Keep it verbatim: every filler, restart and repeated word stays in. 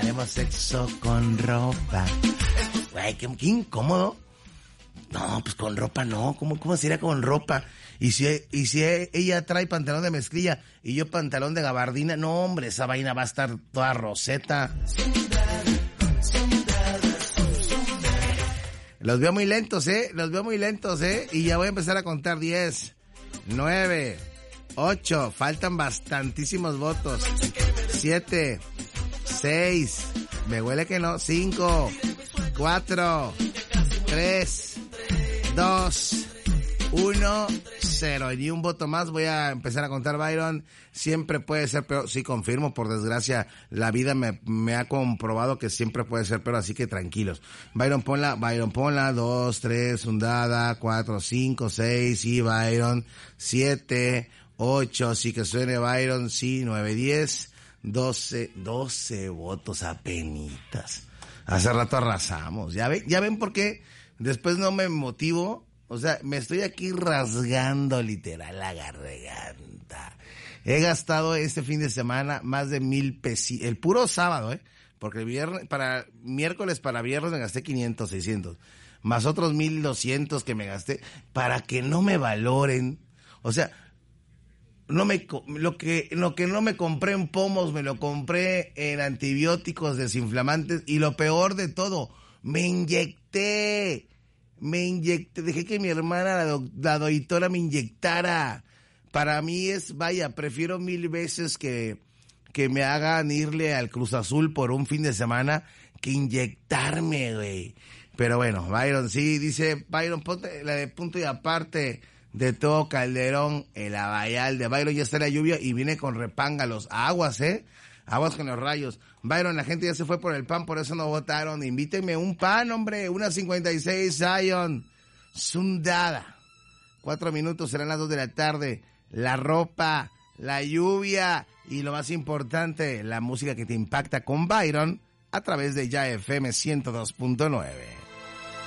Haremos sexo con ropa. Güey, qué, qué incómodo. No, pues con ropa no. ¿Cómo, cómo sería con ropa? Y si, y si ella trae pantalón de mezclilla y yo pantalón de gabardina, no, hombre, esa vaina va a estar toda roseta. Los veo muy lentos, ¿eh? Los veo muy lentos, ¿eh? Y ya voy a empezar a contar diez, nueve, ocho, faltan bastantísimos votos. siete, seis, me huele que no, cinco, cuatro, tres, dos, uno, cero. Y ni un voto más, voy a empezar a contar, Byron. Siempre puede ser peor. Sí, confirmo, por desgracia, la vida me, me ha comprobado que siempre puede ser peor, así que tranquilos. Byron, ponla, Byron, ponla, dos, tres, hundada, cuatro, cinco, seis, sí, Byron, siete, ocho, sí que suene, Byron, sí, nueve, diez, doce, doce votos apenitas. Hace rato arrasamos. ¿Ya ven? ¿Ya ven por qué? Después no me motivo. O sea, me estoy aquí rasgando literal la garganta. He gastado este fin de semana más de mil pesos. El puro sábado, ¿eh? Porque el viernes, para miércoles para viernes me gasté quinientos, seiscientos. Más otros mil doscientos que me gasté para que no me valoren. O sea, no me, lo que, lo que no me compré en pomos me lo compré en antibióticos desinflamantes. Y lo peor de todo, me inyecté. Me inyecté, dejé que mi hermana, la, do, la doctora, me inyectara. Para mí es, vaya, prefiero mil veces que, que me hagan irle al Cruz Azul por un fin de semana que inyectarme, güey. Pero bueno, Byron, sí, dice, Byron, ponte la de punto y aparte de todo Calderón, el Abayal de Byron, ya está la lluvia y viene con repángalos, aguas, eh. Aguas con los rayos. Byron, la gente ya se fue por el pan, por eso no votaron. Invítenme un pan, hombre. Una cincuenta y seis, Zion. Sundada. Cuatro minutos, serán las dos de la tarde. La ropa, la lluvia y lo más importante, la música que te impacta con Byron a través de Ya F M ciento dos punto nueve.